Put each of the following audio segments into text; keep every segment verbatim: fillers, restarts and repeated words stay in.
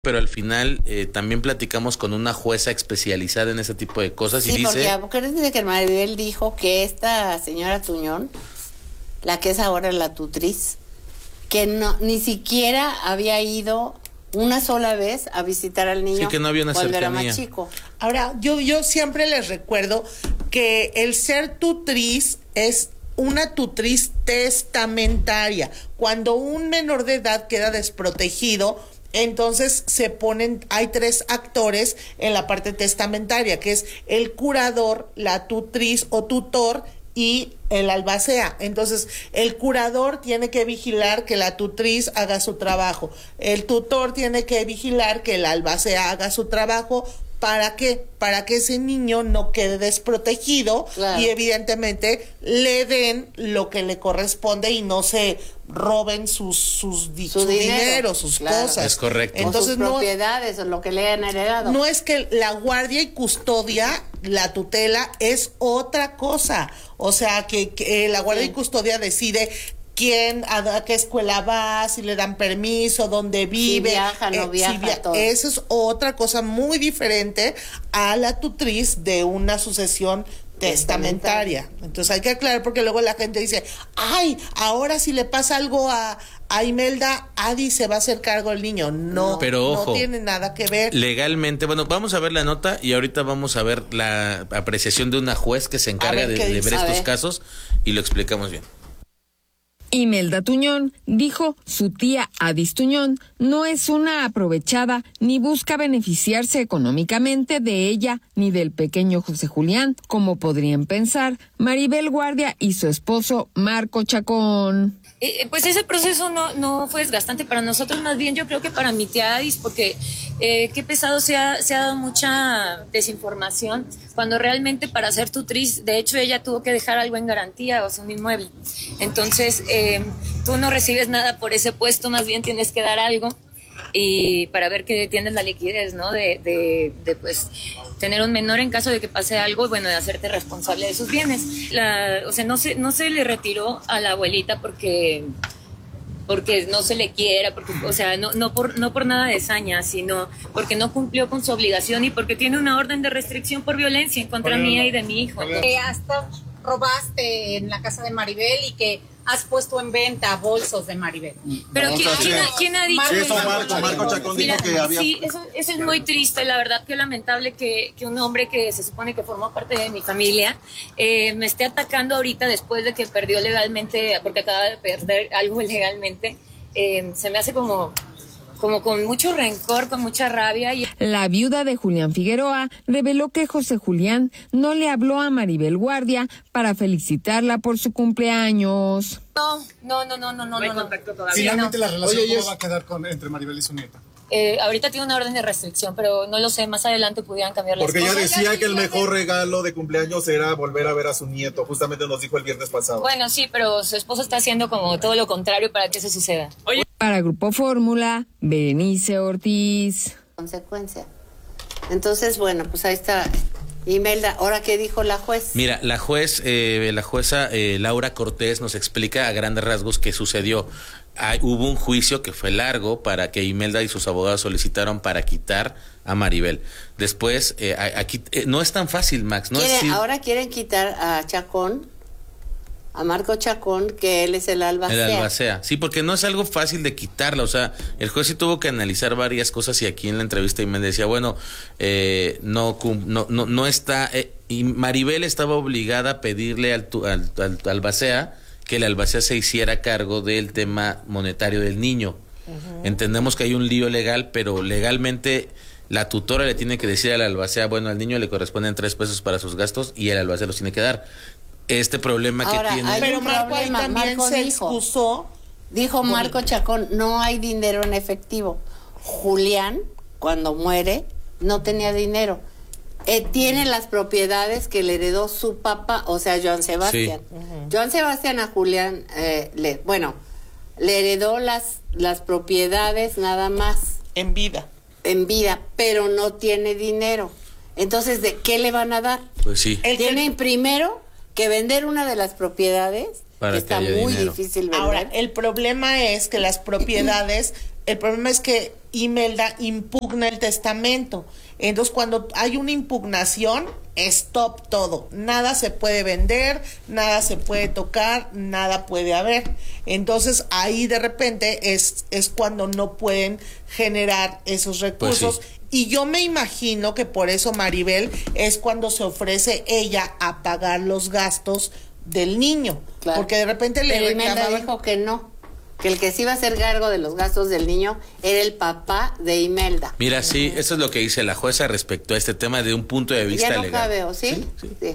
pero al final eh, también platicamos con una jueza especializada en ese tipo de cosas y sí, dice... porque desde que Maribel dijo que esta señora Tuñón, la que es ahora la tutriz, que no ni siquiera había ido una sola vez a visitar al niño, sí, que no había una cuando cercanía. Era más chico. Ahora, yo, yo siempre les recuerdo que el ser tutriz es una tutriz testamentaria. Cuando un menor de edad queda desprotegido, entonces se ponen, hay tres actores en la parte testamentaria, que es el curador, la tutriz o tutor y el albacea. Entonces, el curador tiene que vigilar que la tutriz haga su trabajo. El tutor tiene que vigilar que el albacea haga su trabajo. ¿Para qué? Para que ese niño no quede desprotegido, claro, y evidentemente le den lo que le corresponde y no se roben sus sus, su su dinero, dinero, sus claro, cosas. Es correcto. Entonces, o sus no, propiedades o lo que le hayan heredado. No es que la guardia y custodia, la tutela es otra cosa. O sea, que, que la guardia sí. y custodia decide quién, a qué escuela va, si le dan permiso, dónde vive. Si viaja, no viaja, eh, si via- todo. Eso es otra cosa muy diferente a la tutriz de una sucesión testamentaria. Entonces hay que aclarar, porque luego la gente dice, ay, ahora si le pasa algo a, a Imelda, Adi se va a hacer cargo del niño. No, pero ojo, no tiene nada que ver. Legalmente, bueno, vamos a ver la nota y ahorita vamos a ver la apreciación de una juez que se encarga ver, de, de ver estos ver. casos y lo explicamos bien. Imelda Tuñón dijo su tía Adis Tuñón no es una aprovechada ni busca beneficiarse económicamente de ella ni del pequeño José Julián, como podrían pensar Maribel Guardia y su esposo Marco Chacón. Eh, pues ese proceso no, no fue desgastante para nosotros, más bien yo creo que para mi tía Adis, porque eh, qué pesado se ha, se ha dado mucha desinformación, cuando realmente para ser tutriz, de hecho ella tuvo que dejar algo en garantía, o sea, un inmueble. Entonces, eh, tú no recibes nada por ese puesto, más bien tienes que dar algo y para ver que tienes la liquidez, ¿no? De, de, de pues tener un menor en caso de que pase algo y bueno, de hacerte responsable de sus bienes. La, o sea, no se, no se le retiró a la abuelita porque porque no se le quiera, porque, o sea, no, no por no por nada de saña, sino porque no cumplió con su obligación y porque tiene una orden de restricción por violencia en contra Oye, mía y de mi hijo. Que hasta robaste en la casa de Maribel y que has puesto en venta bolsos de Maribel. Pero ¿quién, ¿quién, ha, ¿quién ha dicho eso? Marco, Marco Chacón dijo que había... Sí, eso, eso es muy triste, la verdad, que lamentable que, que un hombre que se supone que formó parte de mi familia eh, me esté atacando ahorita después de que perdió legalmente, porque acaba de perder algo legalmente. Eh, se me hace como... como con mucho rencor, con mucha rabia. Y... La viuda de Julián Figueroa reveló que José Julián no le habló a Maribel Guardia para felicitarla por su cumpleaños. No, no, no, no, no, no. No hay no, contacto todavía. Finalmente no. la relación, Oye, ¿cómo es... va a quedar con, entre Maribel y su nieta? Eh, ahorita tiene una orden de restricción, pero no lo sé, más adelante pudieran cambiar las Porque cosas. ella decía que el mejor regalo de cumpleaños era volver a ver a su nieto, justamente nos dijo el viernes pasado. Bueno, sí, pero su esposo está haciendo como todo lo contrario para que eso suceda. Oye. Para Grupo Fórmula, Berenice Ortiz. Consecuencia. Entonces, bueno, pues ahí está Imelda. ¿Ahora qué dijo la juez? Mira, la juez, eh, la jueza eh, Laura Cortés nos explica a grandes rasgos qué sucedió. Hay, hubo un juicio que fue largo para que Imelda y sus abogados solicitaron para quitar a Maribel. Después, eh, aquí eh, no es tan fácil, Max. ¿No? ¿Quiere, es, sí, ahora quieren quitar a Chacón, a Marco Chacón, que él es el albacea. El albacea, sí, porque no es algo fácil de quitarla, o sea, el juez sí tuvo que analizar varias cosas y aquí en la entrevista Imelda decía, bueno, eh, no, no, no, no está, eh, y Maribel estaba obligada a pedirle al, al, al, al albacea que el albacea se hiciera cargo del tema monetario del niño. Uh-huh. Entendemos que hay un lío legal, pero legalmente la tutora le tiene que decir al albacea, bueno, al niño le corresponden tres pesos para sus gastos y el albacea los tiene que dar. Este problema Ahora, que tiene... hay Pero un Marco ahí problema. también Marco se dijo, excusó. Dijo Marco Chacón, no hay dinero en efectivo. Julián, cuando muere, no tenía dinero. Eh, tiene las propiedades que le heredó su papá, o sea, Joan Sebastián. Sí. Uh-huh. Joan Sebastián a Julián, eh, le, bueno, le heredó las, las propiedades nada más. En vida. En vida, pero no tiene dinero. Entonces, ¿de qué le van a dar? Pues sí. Él tiene que... primero que vender una de las propiedades, para que está que muy dinero. difícil vender. Ahora, el problema es que las propiedades, el problema es que Imelda impugna el testamento. Entonces, cuando hay una impugnación, stop todo. Nada se puede vender, nada se puede tocar, nada puede haber. Entonces, ahí de repente es, es cuando no pueden generar esos recursos. Pues sí. Y yo me imagino que por eso, Maribel, es cuando se ofrece ella a pagar los gastos del niño. Claro. Porque de repente le reclamaban... Imelda dijo que no. Que el que sí iba a hacer cargo de los gastos del niño era el papá de Imelda. Mira, sí, eso es lo que dice la jueza respecto a este tema de un punto de vista ya no legal. Cabe, ¿sí? Sí, sí. sí.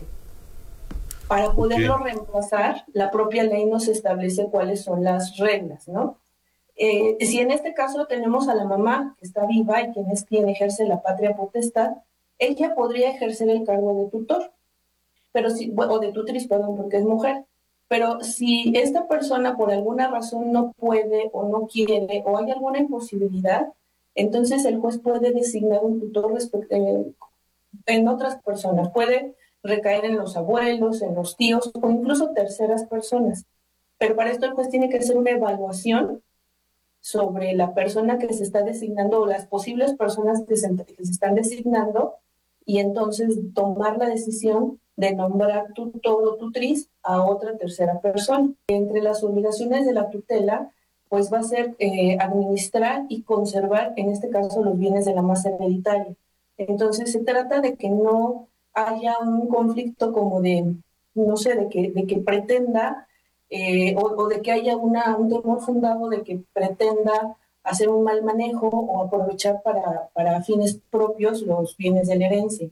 Para poderlo reemplazar, la propia ley nos establece cuáles son las reglas, ¿no? Eh, si en este caso tenemos a la mamá que está viva y quien es quien ejerce la patria potestad, ella podría ejercer el cargo de tutor, pero si, o de tutriz, perdón, porque es mujer. Pero si esta persona por alguna razón no puede o no quiere o hay alguna imposibilidad, entonces el juez puede designar un tutor respect- eh, en otras personas. Puede recaer en los abuelos, en los tíos o incluso terceras personas. Pero para esto el juez tiene que hacer una evaluación sobre la persona que se está designando o las posibles personas que se, que se están designando y entonces tomar la decisión de nombrar tutor o tutriz a otra tercera persona. Entre las obligaciones de la tutela, pues va a ser eh, administrar y conservar, en este caso, los bienes de la masa hereditaria. Entonces, se trata de que no haya un conflicto como de, no sé, de que, de que pretenda, eh, o, o de que haya una, un temor fundado de que pretenda hacer un mal manejo o aprovechar para, para fines propios los bienes de la herencia.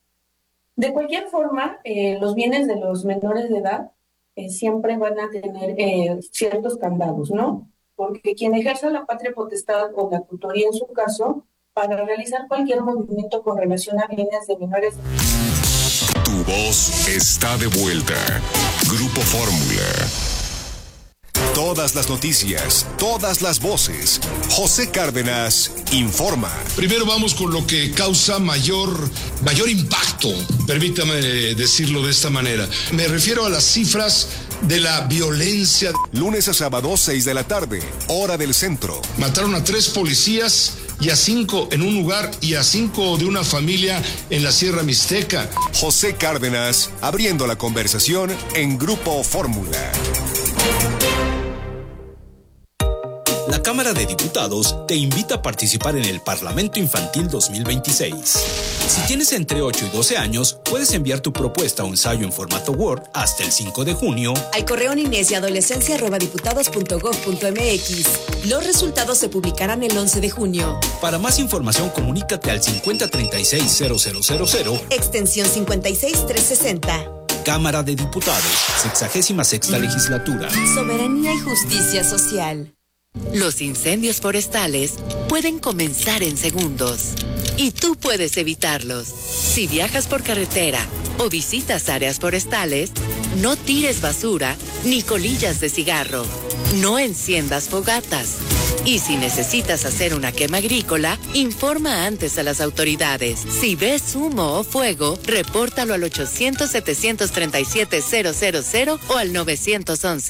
De cualquier forma, eh, los bienes de los menores de edad eh, siempre van a tener eh, ciertos candados, ¿no? Porque quien ejerza la patria potestad o la tutoría en su caso, para realizar cualquier movimiento con relación a bienes de menores de edad. Tu voz está de vuelta. Grupo Fórmula. Todas las noticias, todas las voces. José Cárdenas informa. Primero vamos con lo que causa mayor, mayor impacto, permítame decirlo de esta manera. Me refiero a las cifras de la violencia. Lunes a sábado, seis de la tarde, hora del centro. Mataron a tres policías y a cinco en un lugar y a cinco de una familia en la Sierra Mixteca. José Cárdenas, abriendo la conversación en Grupo Fórmula. La Cámara de Diputados te invita a participar en el Parlamento Infantil dos mil veintiséis. Si tienes entre ocho y doce años, puedes enviar tu propuesta o ensayo en formato Word hasta el cinco de junio al correo niñez y adolescencia arroba diputados punto gob punto mx. Los resultados se publicarán el once de junio. Para más información, comunícate al cincuenta treinta y seis cero cero cero cero, extensión cincuenta y seis trescientos sesenta. Cámara de Diputados, sexagésima sexta legislatura. Soberanía y justicia social. Los incendios forestales pueden comenzar en segundos y tú puedes evitarlos. Si viajas por carretera o visitas áreas forestales, no tires basura ni colillas de cigarro. No enciendas fogatas. Y si necesitas hacer una quema agrícola, informa antes a las autoridades. Si ves humo o fuego, repórtalo al ochocientos, setecientos treinta y siete, cero cero cero o al nueve once.